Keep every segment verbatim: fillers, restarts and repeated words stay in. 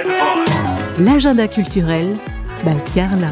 L'agenda culturel by Carla.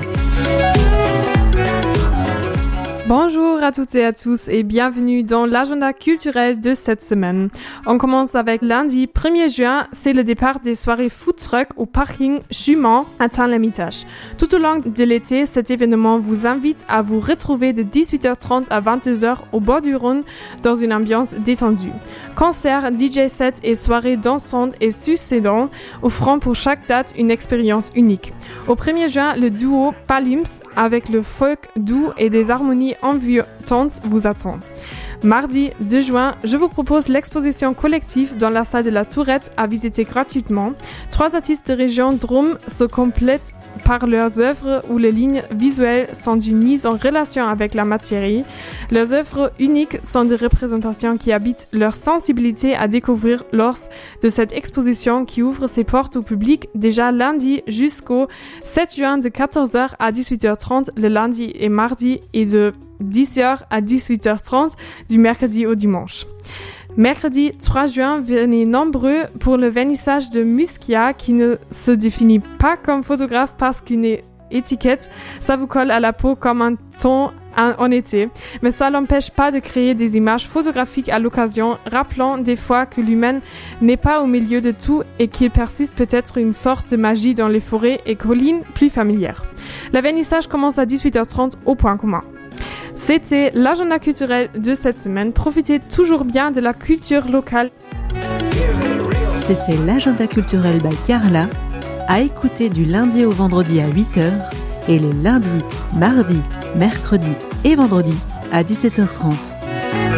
Bonjour à toutes et à tous et bienvenue dans l'agenda culturel de cette semaine. On commence avec lundi premier juin, c'est le départ des soirées food truck au parking Jument à Tain-l'Hermitage. Tout au long de l'été, cet événement vous invite à vous retrouver de dix-huit heures trente à vingt-deux heures au bord du Rhône dans une ambiance détendue. Concerts, D J sets et soirées dansantes et succédants offrant pour chaque date une expérience unique. Au premier juin, le duo Palims avec le folk doux et des harmonies envoûtantes vous attend. Mardi deux juin, je vous propose l'exposition collective dans la salle de la Tourette à visiter gratuitement. Trois artistes de région Drôme se complètent par leurs œuvres où les lignes visuelles sont d'une mise en relation avec la matière. Leurs œuvres uniques sont des représentations qui habitent leur sensibilité à découvrir lors de cette exposition qui ouvre ses portes au public déjà lundi jusqu'au sept juin de quatorze heures à dix-huit heures trente le lundi et mardi et de dix heures à dix-huit heures trente du mercredi au dimanche. Mercredi trois juin, venez nombreux pour le vernissage de Muskia qui ne se définit pas comme photographe parce qu'une étiquette, ça vous colle à la peau comme un ton en été. Mais ça n'empêche pas de créer des images photographiques à l'occasion, rappelant des fois que l'humain n'est pas au milieu de tout et qu'il persiste peut-être une sorte de magie dans les forêts et collines plus familières. Le vernissage commence à dix-huit heures trente au point commun. C'était l'agenda culturel de cette semaine. Profitez toujours bien de la culture locale. C'était l'agenda culturel by Carla, à écouter du lundi au vendredi à huit heures et les lundis, mardis, mercredis et vendredis à dix-sept heures trente.